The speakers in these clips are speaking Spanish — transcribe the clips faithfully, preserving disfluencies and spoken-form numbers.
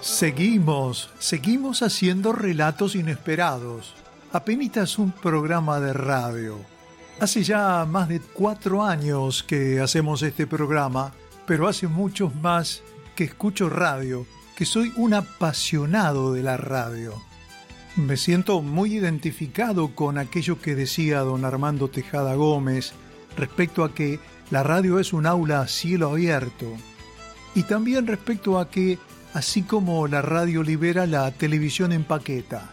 Seguimos, seguimos haciendo relatos inesperados. Apenitas un programa de radio. Hace ya más de cuatro años que hacemos este programa, pero hace muchos más que escucho radio, que soy un apasionado de la radio. Me siento muy identificado con aquello que decía don Armando Tejada Gómez respecto a que la radio es un aula a cielo abierto. Y también respecto a que, así como la radio libera, la televisión empaqueta.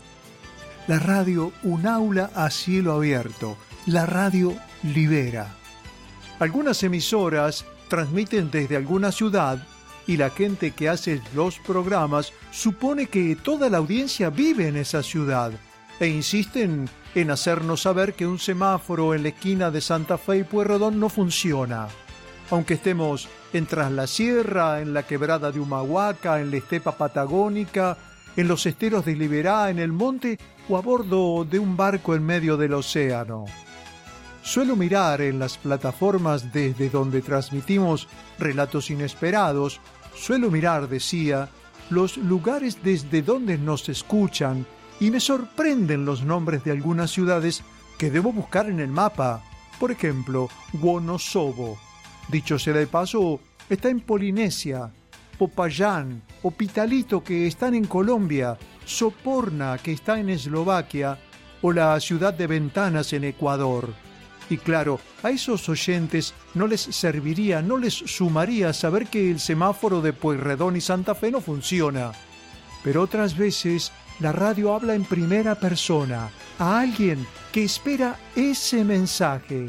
La radio, un aula a cielo abierto. La radio libera. Algunas emisoras transmiten desde alguna ciudad y la gente que hace los programas supone que toda la audiencia vive en esa ciudad e insisten en hacernos saber que un semáforo en la esquina de Santa Fe y Pueyrredón no funciona. Aunque estemos en Tras la Sierra, en la quebrada de Humahuaca, en la estepa patagónica, en los esteros de Liberá, en el monte o a bordo de un barco en medio del océano. Suelo mirar en las plataformas desde donde transmitimos relatos inesperados, suelo mirar, decía, los lugares desde donde nos escuchan y me sorprenden los nombres de algunas ciudades que debo buscar en el mapa. Por ejemplo, Wonosobo. Dicho sea de paso, está en Polinesia, Popayán o Pitalito, que están en Colombia, Soporna, que está en Eslovaquia, o la ciudad de Ventanas en Ecuador. Y claro, a esos oyentes no les serviría, no les sumaría saber que el semáforo de Pueyrredón y Santa Fe no funciona. Pero otras veces la radio habla en primera persona a alguien que espera ese mensaje.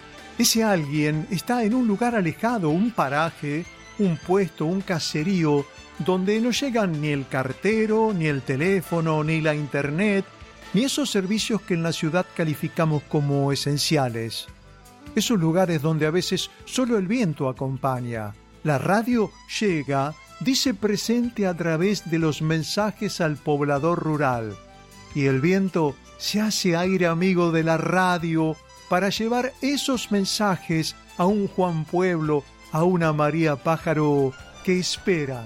Ese alguien está en un lugar alejado, un paraje, un puesto, un caserío, donde no llegan ni el cartero, ni el teléfono, ni la internet, ni esos servicios que en la ciudad calificamos como esenciales. Esos lugares donde a veces solo el viento acompaña. La radio llega, dice presente a través de los mensajes al poblador rural. Y el viento se hace aire amigo de la radio para llevar esos mensajes a un Juan Pueblo, a una María Pájaro que esperan.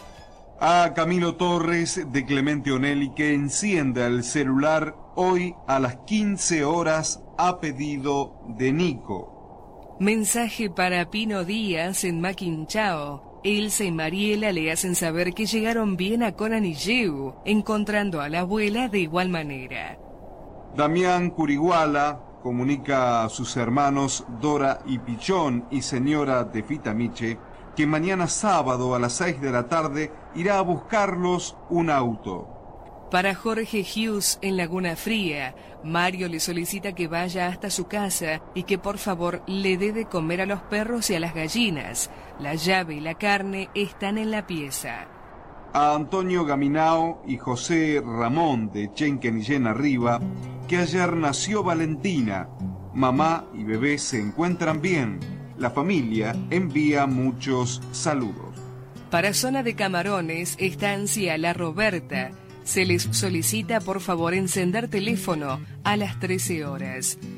A Camilo Torres de Clemente Onelli, que encienda el celular hoy a las quince horas a pedido de Nico. Mensaje para Pino Díaz en Maquinchao. Elsa y Mariela le hacen saber que llegaron bien a Conanilleu, encontrando a la abuela de igual manera. Damián Curiguala comunica a sus hermanos Dora y Pichón y señora de Fitamiche que mañana sábado a las seis de la tarde irá a buscarlos un auto. Para Jorge Hughes en Laguna Fría, Mario le solicita que vaya hasta su casa y que por favor le dé de comer a los perros y a las gallinas. La llave y la carne están en la pieza. A Antonio Gaminao y José Ramón de Chenquenillén Arriba, que ayer nació Valentina. Mamá y bebé se encuentran bien. La familia envía muchos saludos. Para Zona de Camarones, estancia La Roberta. Se les solicita por favor encender teléfono a las trece horas.